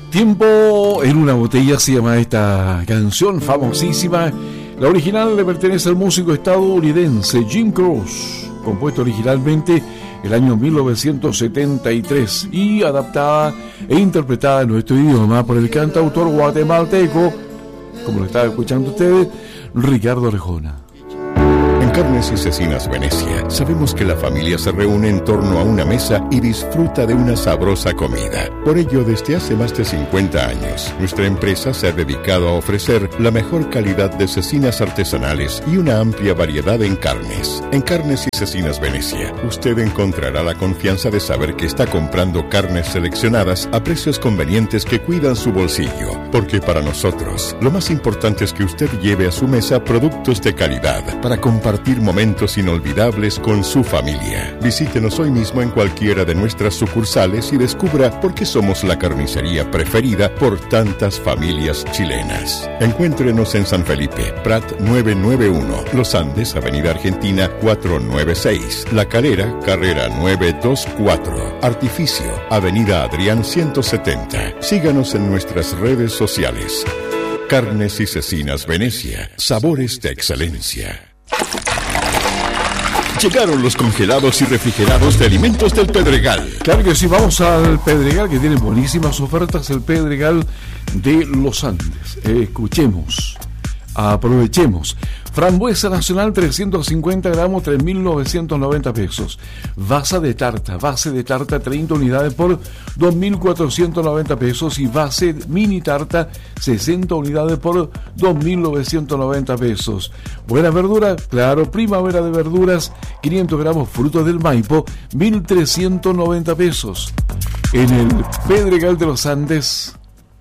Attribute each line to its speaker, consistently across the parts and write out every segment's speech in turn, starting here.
Speaker 1: Tiempo en una botella se llama esta canción famosísima. La original le pertenece al músico estadounidense Jim Croce, compuesto originalmente el año 1973 y adaptada e interpretada en nuestro idioma por el cantautor guatemalteco, como lo estaba escuchando ustedes, Ricardo Arjona.
Speaker 2: En Carnes y Cecinas Venecia sabemos que la familia se reúne en torno a una mesa y disfruta de una sabrosa comida. Por ello, desde hace más de 50 años, nuestra empresa se ha dedicado a ofrecer la mejor calidad de cecinas artesanales y una amplia variedad en carnes. En Carnes y Cecinas Venecia, usted encontrará la confianza de saber que está comprando carnes seleccionadas a precios convenientes que cuidan su bolsillo. Porque para nosotros, lo más importante es que usted lleve a su mesa productos de calidad para compartir momentos inolvidables con su familia. Visítenos hoy mismo en cualquiera de nuestras sucursales y descubra por qué somos la carnicería preferida por tantas familias chilenas. Encuéntrenos en San Felipe, Prat 991, Los Andes, Avenida Argentina 496, La Calera, Carrera 924, Artificio, Avenida Adrián 170. Síganos en nuestras redes sociales. Carnes y Cecinas Venecia, sabores de excelencia. Llegaron los congelados y refrigerados de Alimentos del Pedregal.
Speaker 1: Claro que sí, vamos al Pedregal, que tiene buenísimas ofertas, el Pedregal de los Andes. Escuchemos, aprovechemos. Frambuesa nacional 350 gramos, 3.990 pesos. Base de tarta 30 unidades por 2.490 pesos. Y base mini tarta 60 unidades por 2.990 pesos. Buena verdura, claro, primavera de verduras, 500 gramos frutos del Maipo, 1.390 pesos. En el Pedregal de los Andes.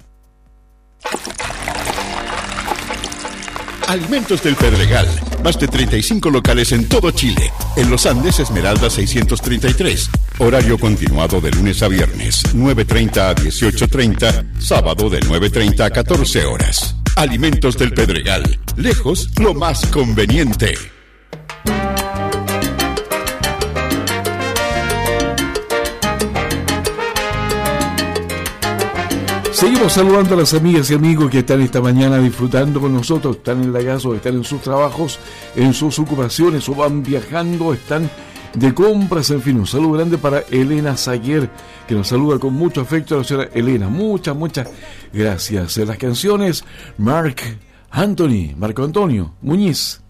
Speaker 2: Alimentos del Pedregal. Más de 35 locales en todo Chile. En Los Andes, Esmeralda 633. Horario continuado de lunes a viernes, 9:30 a 18:30. Sábado de 9:30 a 14 horas. Alimentos del Pedregal. Lejos, lo más conveniente.
Speaker 1: Seguimos saludando a las amigas y amigos que están esta mañana disfrutando con nosotros, están en la casa o están en sus trabajos, en sus ocupaciones o van viajando, están de compras, en fin, un saludo grande para Elena Saguer, que nos saluda con mucho afecto a la señora Elena. Muchas gracias. En las canciones, Marco Antonio Muñiz.